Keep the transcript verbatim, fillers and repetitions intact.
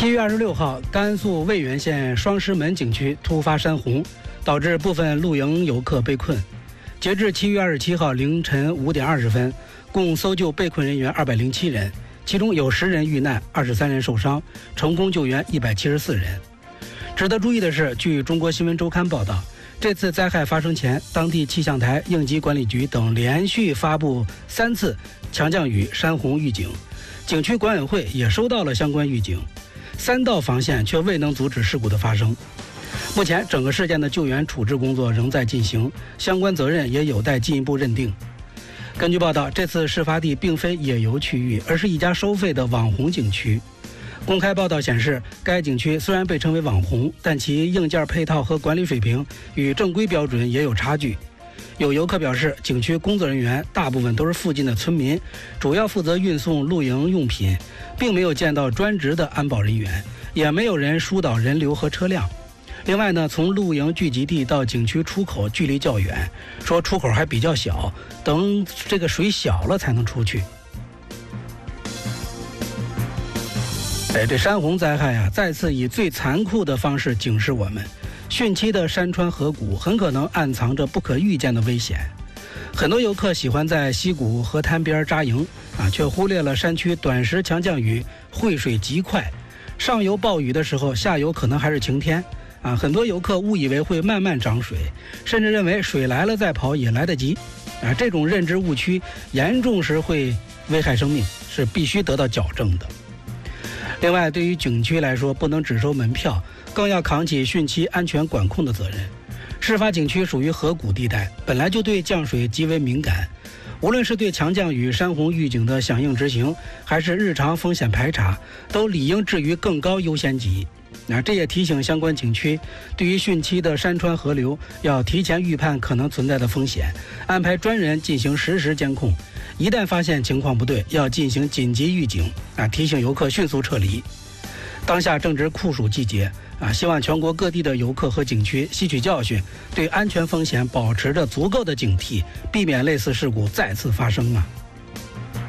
七月二十六号，甘肃渭源县双石门景区突发山洪，导致部分露营游客被困。截至七月二十七号凌晨五点二十分，共搜救被困人员二百零七人，其中有十人遇难，二十三人受伤，成功救援一百七十四人。值得注意的是，据中国新闻周刊报道，这次灾害发生前，当地气象台、应急管理局等连续发布三次强降雨、山洪预警，景区管委会也收到了相关预警，三道防线却未能阻止事故的发生。目前，整个事件的救援处置工作仍在进行，相关责任也有待进一步认定。根据报道，这次事发地并非野游区域，而是一家收费的网红景区。公开报道显示，该景区虽然被称为网红，但其硬件配套和管理水平与正规标准也有差距。有游客表示，景区工作人员大部分都是附近的村民，主要负责运送露营用品，并没有见到专职的安保人员，也没有人疏导人流和车辆。另外呢，从露营聚集地到景区出口距离较远，说出口还比较小，等这个水小了才能出去。哎，这山洪灾害啊，再次以最残酷的方式警示我们，汛期的山川河谷很可能暗藏着不可预见的危险。很多游客喜欢在溪谷、河滩边扎营啊，却忽略了山区短时强降雨汇水极快，上游暴雨的时候，下游可能还是晴天啊。很多游客误以为会慢慢涨水，甚至认为水来了再跑也来得及啊。这种认知误区严重时会危害生命，是必须得到矫正的。另外，对于景区来说，不能只收门票，更要扛起汛期安全管控的责任。事发景区属于河谷地带，本来就对降水极为敏感，无论是对强降雨、山洪预警的响应执行，还是日常风险排查，都理应置于更高优先级。那这也提醒相关景区，对于汛期的山川河流，要提前预判可能存在的风险，安排专人进行实时监控。一旦发现情况不对，要进行紧急预警啊，提醒游客迅速撤离。当下正值酷暑季节啊，希望全国各地的游客和景区吸取教训，对安全风险保持着足够的警惕，避免类似事故再次发生啊。